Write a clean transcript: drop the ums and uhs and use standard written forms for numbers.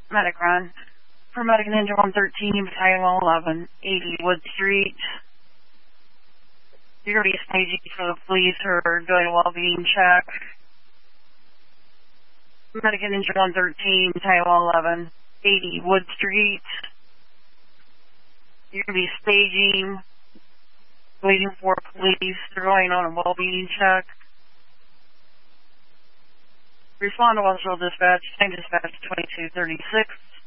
Medic run. For Medic Ninja 113, Battalion 111, 80 Wood Street. You're going to be staging for the police who are doing a well-being check. Medic Ninja 113, Battalion 111, 80 Wood Street. You're going to be staging, waiting for police. They're going on a well-being check. Respond to Westfield Dispatch, same dispatch 2236.